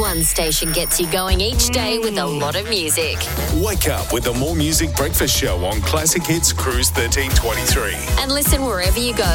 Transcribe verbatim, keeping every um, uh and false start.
One station gets you going each day with a lot of music. Wake up with the More Music Breakfast Show on Classic Hits Cruise thirteen twenty-three. And listen wherever you go